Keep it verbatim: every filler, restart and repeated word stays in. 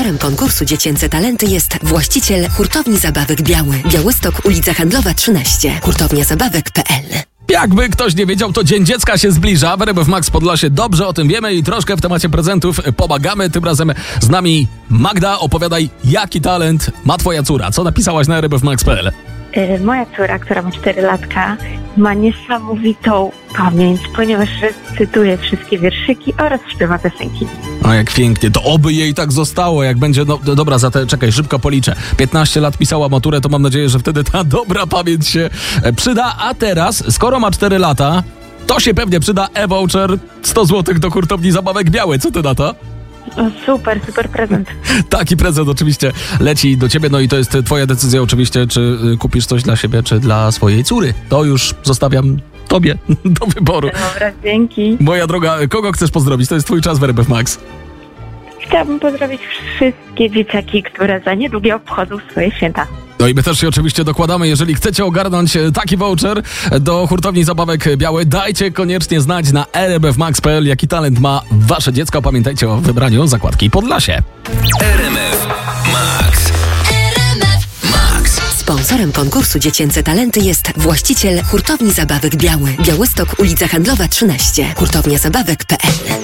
Sponsorem konkursu Dziecięce Talenty jest właściciel Hurtowni Zabawek Biały. Białystok, ulica Handlowa trzynaście. hurtownia zabawek kropka pe el. Jakby ktoś nie wiedział, to Dzień Dziecka się zbliża. W R M F Max Podlasie dobrze o tym wiemy i troszkę w temacie prezentów pomagamy. Tym razem z nami Magda. Opowiadaj, jaki talent ma twoja córa. Co napisałaś na r m f max kropka pe el? Moja córa, która ma cztery latka, ma niesamowitą pamięć, ponieważ recytuje wszystkie wierszyki oraz śpiewa piosenki. O, jak pięknie. To oby jej tak zostało, jak będzie... No, no dobra, za te, czekaj, szybko policzę. piętnaście lat pisała maturę, to mam nadzieję, że wtedy ta dobra pamięć się przyda. A teraz, skoro ma cztery lata, to się pewnie przyda e-voucher sto złotych do Hurtowni Zabawek Biały. Co ty na to? O, super, super prezent. Taki prezent oczywiście leci do ciebie, no i to jest twoja decyzja oczywiście, czy kupisz coś dla siebie, czy dla swojej córy. To już zostawiam tobie do wyboru. Dobra, dzięki. Moja droga, kogo chcesz pozdrowić? To jest twój czas w R M F Max. Chciałabym pozdrowić wszystkie dzieciaki, które za niedługo obchodzą swoje święta. No i my też się oczywiście dokładamy. Jeżeli chcecie ogarnąć taki voucher do Hurtowni Zabawek Białe, dajcie koniecznie znać na r m f max kropka pe el, jaki talent ma wasze dziecko. Pamiętajcie o wybraniu zakładki Podlasie. R M F Max. R M F Max. Sponsorem konkursu Dziecięce Talenty jest właściciel Hurtowni Zabawek Biały. Białystok, ulica Handlowa trzynaście. hurtownia zabawek kropka pe el.